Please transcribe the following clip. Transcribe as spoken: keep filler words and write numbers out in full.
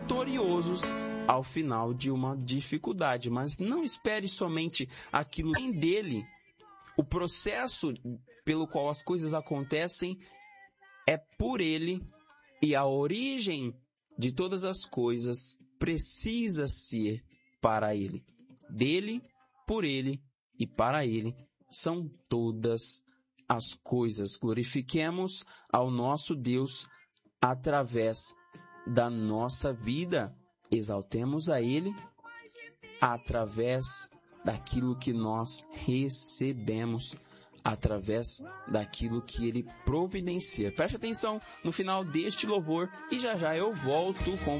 vitoriosos ao final de uma dificuldade. Mas não espere somente aquilo que vem dele. O processo pelo qual as coisas acontecem é por ele, e a origem de todas as coisas precisa ser para ele. Dele, por ele e para ele são todas as coisas. Glorifiquemos ao nosso Deus através da nossa vida. Exaltemos a ele através daquilo que nós recebemos, através daquilo que ele providencia. Preste atenção no final deste louvor e já já eu volto com